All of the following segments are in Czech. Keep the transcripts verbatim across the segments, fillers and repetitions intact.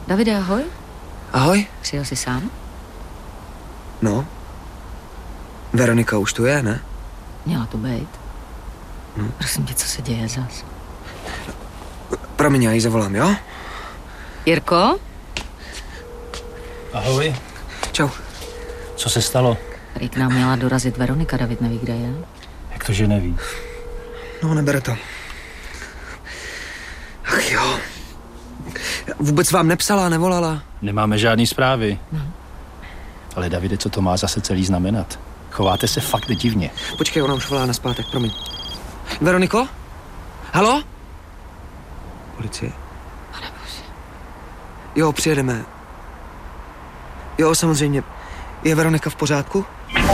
Davide, ahoj. Ahoj. Přijel jsi sám? No. Veronika už tu je, ne? Měla to být. No. Prosím tě, co se děje zas? Promiň, já jí zavolám, jo? Jirko? Ahoj. Čau. Co se stalo? Tady k nám měla dorazit Veronika, David neví, kde je. Jak to, že neví? No, nebere to. Ach jo. Vůbec vám nepsala, nevolala? Nemáme žádný zprávy. Hmm. Ale Davide, co to má zase celý znamenat? Chováte se fakt divně. Počkej, ona už volá nazpátek, promiň. Veroniko? Halo? Policie. Panebože. Jo, přijedeme. Jo, samozřejmě. Je Veronika v pořádku?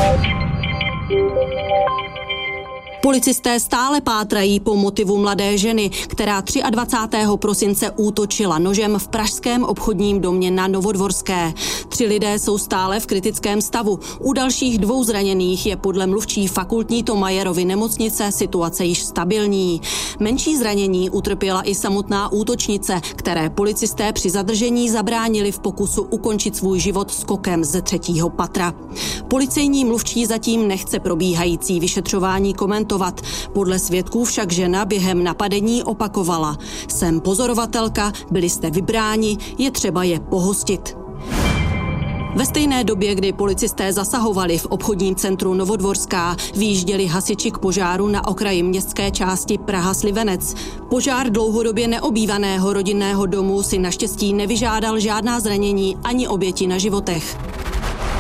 Policisté stále pátrají po motivu mladé ženy, která dvacátého třetího prosince útočila nožem v pražském obchodním domě na Novodvorské. Tři lidé jsou stále v kritickém stavu. U dalších dvou zraněných je podle mluvčí fakultní Thomayerovy nemocnice situace již stabilní. Menší zranění utrpěla i samotná útočnice, které policisté při zadržení zabránili v pokusu ukončit svůj život skokem ze třetího patra. Policejní mluvčí zatím nechce probíhající vyšetřování komentovat. Podle svědků však žena během napadení opakovala: jsem pozorovatelka, byli jste vybráni, je třeba je pohostit. Ve stejné době, kdy policisté zasahovali v obchodním centru Novodvorská, vyjížděli hasiči k požáru na okraji městské části Praha-Slivenec. Požár dlouhodobě neobývaného rodinného domu si naštěstí nevyžádal žádná zranění ani oběti na životech.